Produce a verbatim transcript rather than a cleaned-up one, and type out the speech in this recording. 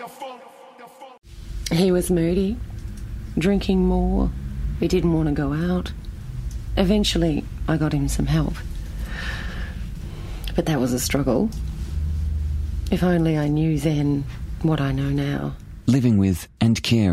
He was moody, drinking more. He didn't want to go out. Eventually, I got him some help. But that was a struggle. If only I knew then what I know now. Living with and caring